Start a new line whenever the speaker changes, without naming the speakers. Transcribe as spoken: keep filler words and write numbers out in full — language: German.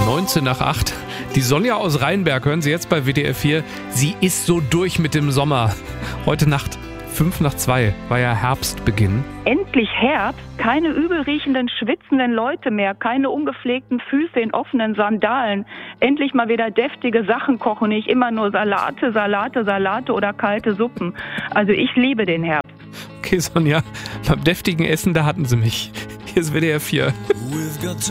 neunzehn nach acht. Die Sonja aus Rheinberg hören Sie jetzt bei W D R vier. Sie ist so durch mit dem Sommer. Heute Nacht fünf nach zwei war ja Herbstbeginn.
Endlich Herbst, keine übelriechenden, schwitzenden Leute mehr, keine ungepflegten Füße in offenen Sandalen. Endlich mal wieder deftige Sachen kochen, nicht immer nur Salate, Salate, Salate oder kalte Suppen. Also ich liebe den Herbst.
Okay, Sonja, beim deftigen Essen, da hatten Sie mich. Hier ist W D R vier.